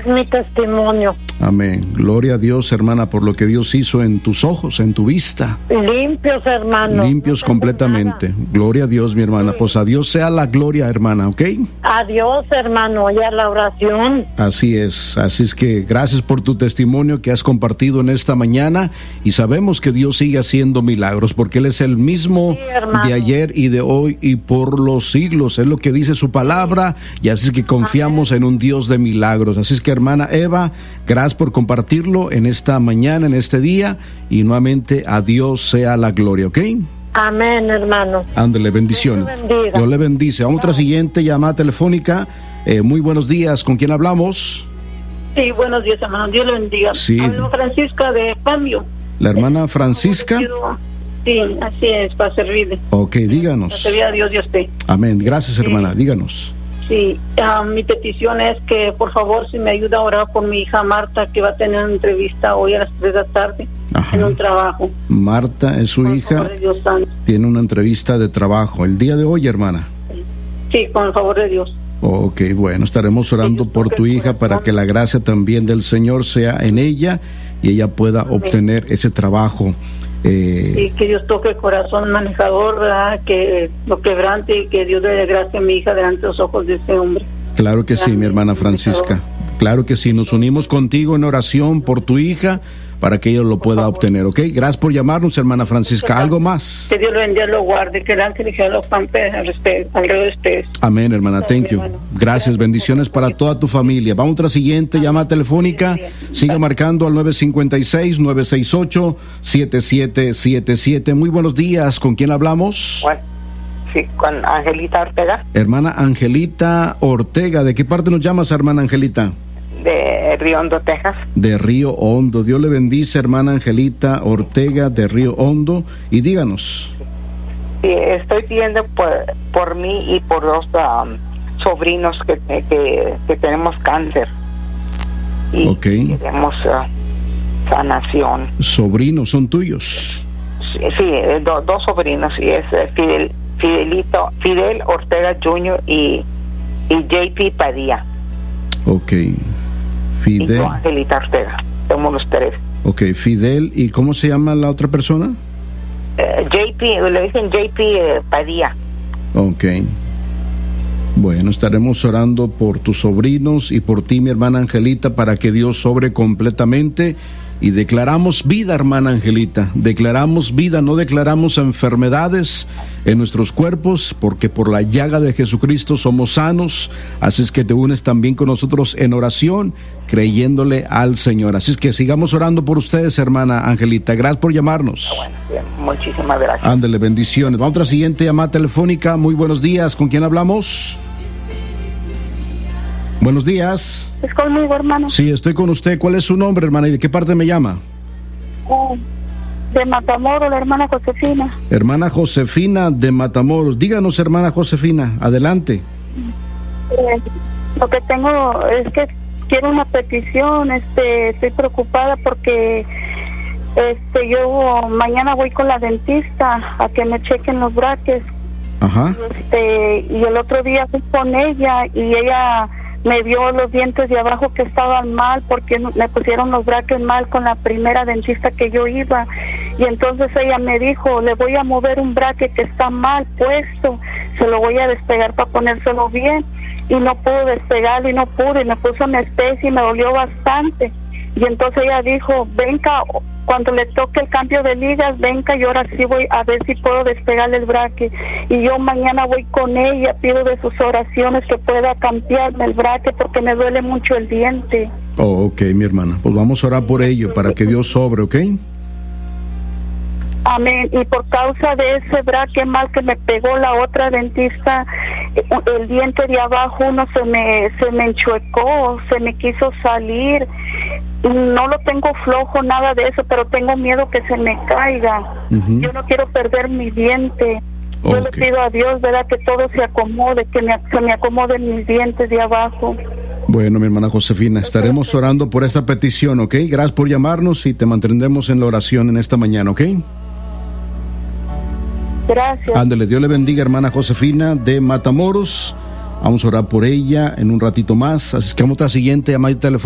mi testimonio. Amén. Gloria a Dios, hermana, por lo que Dios hizo en tus ojos, en tu vista. Limpios, hermano. Limpios no completamente. Gloria a Dios, mi hermana. Sí. Pues a Dios sea la gloria, hermana, ¿ok? Adiós, hermano, y a la oración. Así es. Así es que gracias por tu testimonio que has compartido en esta mañana, y sabemos que Dios sigue haciendo milagros porque Él es el mismo de ayer y de hoy y por los siglos. Es lo que dice su palabra, y así es que confiamos en un Dios de milagros. Así es que, hermana Eva, gracias por compartirlo en esta mañana, en este día, y nuevamente a Dios sea la gloria, ¿ok? Amén, hermano. Ándale, bendiciones. Dios le bendice. Vamos a otra siguiente llamada telefónica. Muy buenos días, ¿con quién hablamos? Sí, buenos días, hermano, Dios le bendiga. Sí. Hablo Francisca de Cambio. La hermana Francisca. Sí, así es, para servirle. Ok, díganos. Para servir a Dios y a usted. Amén, gracias, hermana, díganos. Sí, mi petición es que por favor si me ayuda a orar por mi hija Marta, que va a tener una entrevista hoy a las 3 de la tarde. Ajá. En un trabajo. Marta es su Por hija, favor de Dios santo. tiene una entrevista de trabajo el día de hoy, hermana. Sí, con el favor de Dios. Ok, bueno, estaremos orando Sí, por tu hija para que la gracia también del Señor sea en ella y ella pueda obtener ese trabajo. Y que Dios toque el corazón manejador, ¿verdad? Que lo quebrante y que Dios le dé gracia a mi hija delante de los ojos de ese hombre. Claro que sí, mi hermana Francisca. Claro que sí, nos unimos contigo en oración por tu hija para que ella lo pueda obtener, ¿ok? Gracias por llamarnos, hermana Francisca. ¿Algo más? Que Dios lo bendiga, lo guarde, que el ángel y Jehová lo campe alrededor de ustedes. Amén, hermana. Thank you. Gracias, bendiciones para toda tu familia. Vamos a otra siguiente llamada telefónica. Siga marcando al 956-968-7777. Muy buenos días. ¿Con quién hablamos? Bueno, sí, con Angelita Ortega, Hermana Angelita Ortega. ¿De qué parte nos llamas, hermana Angelita? de Río Hondo, Texas. De Río Hondo. Dios le bendice, hermana Angelita Ortega de Río Hondo. Y díganos. Sí, estoy pidiendo por mí y por dos sobrinos que tenemos cáncer. Y Ok. queremos sanación. Sobrinos son tuyos. Sí, dos sobrinos, y es Fidel Ortega Jr. y JP Padilla. Ok. Y Fidel. yo, Angelita Ortega. Somos los tres. Ok, Fidel. ¿Y cómo se llama la otra persona? JP, le dicen JP Padilla. Ok. Bueno, estaremos orando por tus sobrinos y por ti, mi hermana Angelita, para que Dios sobre completamente. Y declaramos vida, hermana Angelita. Declaramos vida, no declaramos enfermedades en nuestros cuerpos, porque por la llaga de Jesucristo somos sanos. Así es que te unes también con nosotros en oración, creyéndole al Señor. Así es que sigamos orando por ustedes, hermana Angelita. Gracias por llamarnos. Bueno, bien, muchísimas gracias. Ándele, bendiciones. Vamos a otra siguiente llamada telefónica. Muy buenos días. ¿Con quién hablamos? Buenos días. ¿Es conmigo, hermano? Sí, estoy con usted. ¿Cuál es su nombre, hermana? ¿Y de qué parte me llama? De Matamoros, la hermana Josefina. Hermana Josefina de Matamoros. Díganos, hermana Josefina, adelante. Lo que tengo es que quiero una petición. Estoy preocupada porque yo mañana voy con la dentista a que me chequen los braques. Ajá. Y el otro día fui con ella y ella me vio los dientes de abajo que estaban mal porque me pusieron los braques mal con la primera dentista que yo iba, y entonces ella me dijo: le voy a mover un braque que está mal puesto, se lo voy a despegar para ponérselo bien, y no pude despegarlo y no pude, y me puso anestesia y me dolió bastante. Y entonces ella dijo: venga, cuando le toque el cambio de ligas, venga, y ahora sí voy a ver si puedo despegarle el braque. Y yo mañana voy con ella, pido de sus oraciones que pueda cambiarme el braque porque me duele mucho el diente. Oh, ok, mi hermana. Pues vamos a orar por ello, para que Dios sobre, ¿ok? Amén. Y por causa de ese braque mal que me pegó la otra dentista, el diente de abajo uno se me enchuecó, se me quiso salir. No lo tengo flojo, nada de eso, pero tengo miedo que se me caiga. Yo no quiero perder mi diente. Yo le pido a Dios, ¿verdad?, que todo se acomode, que se me acomoden mis dientes de abajo. Bueno, mi hermana Josefina, estaremos orando por esta petición, ¿ok? Gracias por llamarnos y te mantendremos en la oración en esta mañana, ¿ok? Gracias. Ándele, Dios le bendiga, hermana Josefina de Matamoros. Vamos a orar por ella en un ratito más. Así que vamos a la siguiente llamada de teléfono.